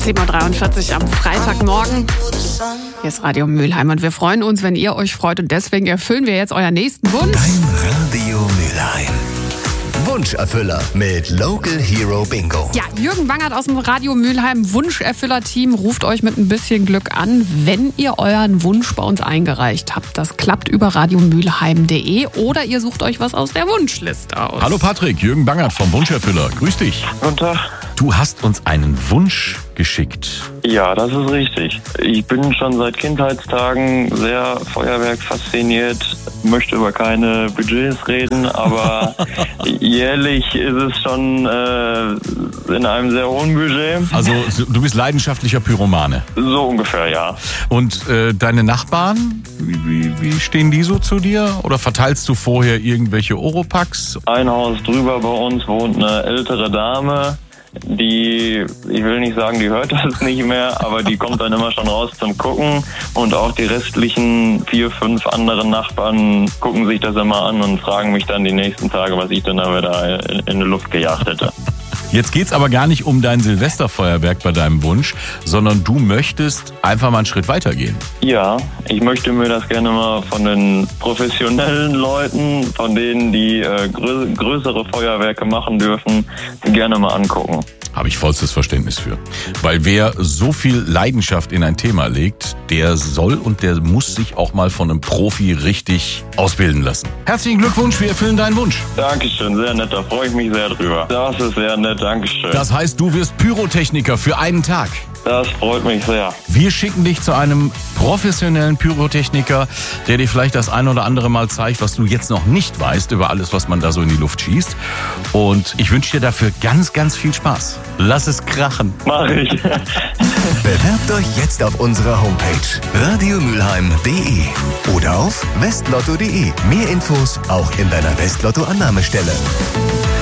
7.43 Uhr am Freitagmorgen. Hier ist Radio Mülheim und wir freuen uns, wenn ihr euch freut. Und deswegen erfüllen wir jetzt euren nächsten Wunsch. Dein Radio Mülheim. Wunscherfüller mit Local Hero Bingo. Ja, Jürgen Wangert aus dem Radio Mülheim Wunscherfüller-Team ruft euch mit ein bisschen Glück an, wenn ihr euren Wunsch bei uns eingereicht habt. Das klappt über radiomülheim.de oder ihr sucht euch was aus der Wunschliste aus. Hallo Patrick, Jürgen Wangert vom Wunscherfüller. Grüß dich. Guten Tag. Du hast uns einen Wunsch geschickt. Ja, das ist richtig. Ich bin schon seit Kindheitstagen sehr Feuerwerk fasziniert, möchte über keine Budgets reden, aber jährlich ist es schon in einem sehr hohen Budget. Also du bist leidenschaftlicher Pyromane. So ungefähr, ja. Und deine Nachbarn, wie stehen die so zu dir? Oder verteilst du vorher irgendwelche Oropax? Ein Haus drüber bei uns wohnt eine ältere Dame. Die, ich will nicht sagen, die hört das nicht mehr, aber die kommt dann immer schon raus zum Gucken und auch die restlichen 4, 5 anderen Nachbarn gucken sich das immer an und fragen mich dann die nächsten Tage, was ich dann da wieder in die Luft gejagt hätte. Jetzt geht's aber gar nicht um dein Silvesterfeuerwerk bei deinem Wunsch, sondern du möchtest einfach mal einen Schritt weitergehen. Ja, ich möchte mir das gerne mal von den professionellen Leuten, von denen die größere Feuerwerke machen dürfen, gerne mal angucken. Habe ich vollstes Verständnis für. Weil wer so viel Leidenschaft in ein Thema legt, der soll und der muss sich auch mal von einem Profi richtig ausbilden lassen. Herzlichen Glückwunsch, wir erfüllen deinen Wunsch. Dankeschön, sehr nett, da freue ich mich sehr drüber. Das ist sehr nett, Dankeschön. Das heißt, du wirst Pyrotechniker für einen Tag. Das freut mich sehr. Wir schicken dich zu einem professionellen Pyrotechniker, der dir vielleicht das ein oder andere Mal zeigt, was du jetzt noch nicht weißt über alles, was man da so in die Luft schießt. Und ich wünsche dir dafür ganz, ganz viel Spaß. Lass es krachen. Mach ich. Bewerbt euch jetzt auf unserer Homepage radiomülheim.de oder auf westlotto.de. Mehr Infos auch in deiner Westlotto-Annahmestelle.